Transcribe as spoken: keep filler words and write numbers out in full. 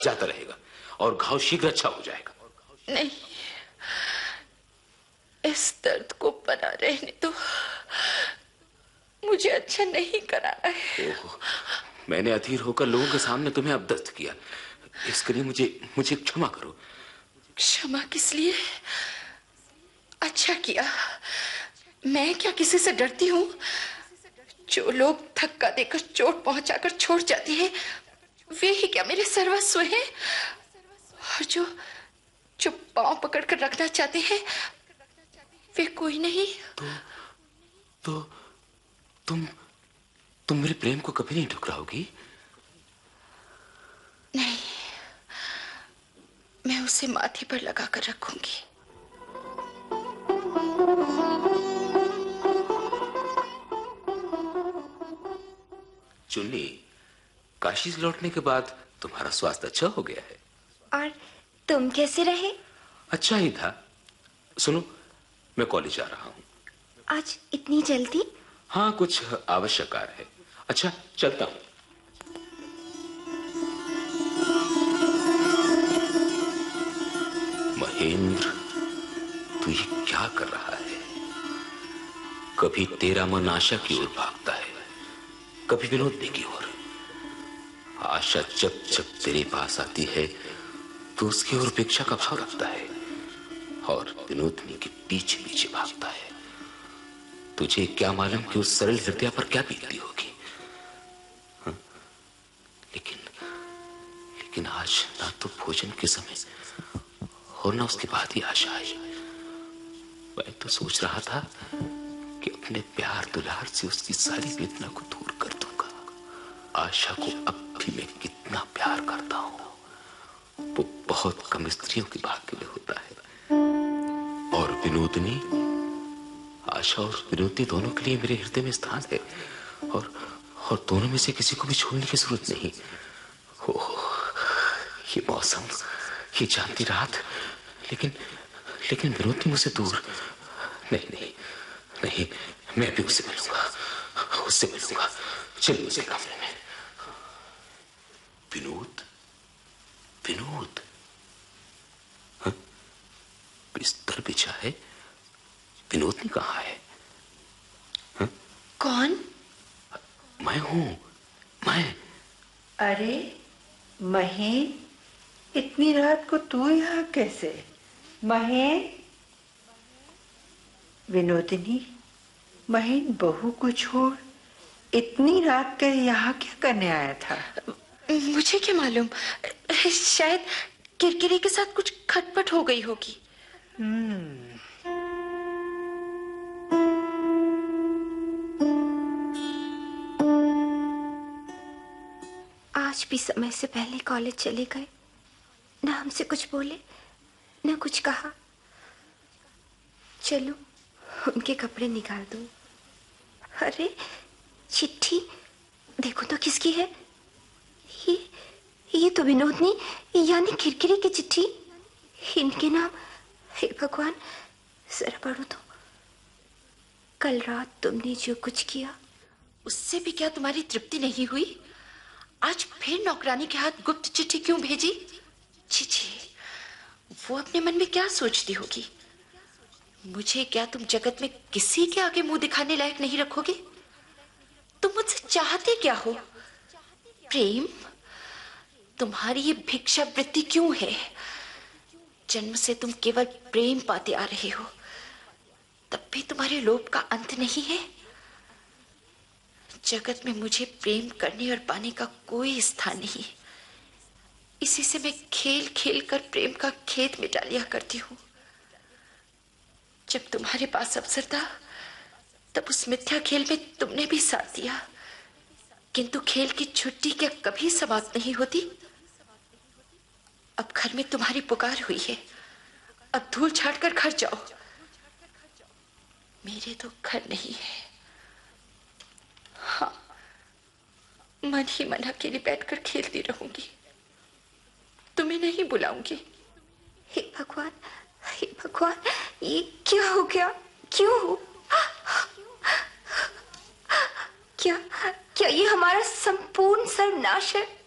जाता रहेगा और घाव शीघ्र अच्छा हो जाएगा। नहीं, इस दर्द को बना रहने दो, मुझे अच्छा नहीं कराना है। ओह, मैंने अधीर होकर लोगों के सामने तुम्हें अपदस्थ किया, इसके लिए मुझे मुझे क्षमा करो। क्षमा किस लिए? अच्छा किया। मैं क्या किसी से डरती हूँ? जो लोग धक्का देकर चोट पहुंचाकर छोड़ जाते हैं, वे ही क्या मेरे सर्वस्व हैं? और जो जो पांव पकड़कर रखना चाहते हैं, वे कोई नहीं। तो तो तुम तुम मेरे प्रेम को कभी नहीं ठुकराओगी? नहीं, मैं उसे माथे पर लगाकर रखूंगी। चुन्नी, काशी से लौटने के बाद तुम्हारा स्वास्थ्य अच्छा हो गया है। और तुम कैसे रहे? अच्छा ही था। सुनो, मैं कॉलेज जा रहा हूँ। आज इतनी जल्दी? हाँ, कुछ आवश्यक कार्य है। अच्छा, चलता हूँ। महेंद्र, तू ये क्या कर रहा है? कभी तेरा मन आशा की ओर भागता है, कभी विनोदनी की ओर। आशा जब जब तेरे पास आती है तो उसकी ओर अपेक्षा का भाव रखता है और विनोदनी के पीछे पीछे भागता है। तुझे क्या मालूम कि उस सरल हृदय पर क्या बीतती होगी? हाँ? लेकिन लेकिन आज ना तो भोजन के समय और ना उसके बाद ही आशा आई। मैं तो सोच रहा था कि अपने प्यार दुलार से उसकी सारी वेदना को दूर कर दूंगा। आशा को अब भी मैं कितना प्यार करता हूँ, वो बहुत कम स्त्रियों के भाग्य में होता है। और विनोदनी, आशा और विनोदनी दोनों के लिए मेरे हृदय में स्थान है और और दोनों में से किसी को भी छोड़ने की जरूरत नहीं। ओह, ये मौसम, ये जानती रात, लेकिन लेकिन विनोदनी मुझसे दूर। नहीं नहीं नहीं, मैं भी उससे मिलूंगा, उससे मिलूंगा। चलिए उसे कमरे में। विनोद, विनोद, हाँ? बिस्तर बिछा है, विनोदनी कहाँ है? हाँ? कौन? मैं हूं, मैं। अरे महेन, इतनी रात को तू यहाँ कैसे? महेन, विनोदिनी, महेन बहू को छोड़ इतनी रात का यहाँ क्या करने आया था? मुझे क्या मालूम, शायद किरकिरी के साथ कुछ खटपट हो गई होगी। हम्म। आज भी समय से पहले कॉलेज चले गए, ना हमसे कुछ बोले, ना कुछ कहा। चलो उनके कपड़े निकाल दो। अरे चिट्ठी देखो तो किसकी है? ये ये तो विनोदनी यानी किरकिरी की चिट्ठी। इनके नाम, हे भगवान, जरा पढ़ो तो। कल रात तुमने जो कुछ किया, उससे भी क्या तुम्हारी तृप्ति नहीं हुई? आज फिर नौकरानी के हाथ गुप्त चिट्ठी क्यों भेजी? छी छी, वो अपने मन में क्या सोचती होगी? मुझे क्या तुम जगत में किसी के आगे मुंह दिखाने लायक नहीं रखोगे? तुम मुझसे चाहते क्या हो? प्रेम? तुम्हारी ये भिक्षा वृत्ति क्यों है? जन्म से तुम केवल प्रेम पाते आ रहे हो, तब भी तुम्हारे लोभ का अंत नहीं है। जगत में मुझे प्रेम करने और पाने का कोई स्थान नहीं। इसी से मैं खेल खेल कर प्रेम का खेत मिटा लिया करती हूँ। जब तुम्हारे पास अवसर था, तब उस मिथ्या खेल में तुमने भी साथ दिया, किंतु खेल की छुट्टी क्या कभी समाप्त नहीं होती? अब घर में तुम्हारी पुकार हुई है, अब धूल छाड़कर घर जाओ। मेरे तो घर नहीं है। हाँ, मन ही मन अकेली बैठकर खेलती रहूंगी, तुम्हें नहीं बुलाऊंगी। हे भगवान, हे भगवान, ये क्या हो गया? क्यों? क्या क्या ये हमारा संपूर्ण सर्वनाश है?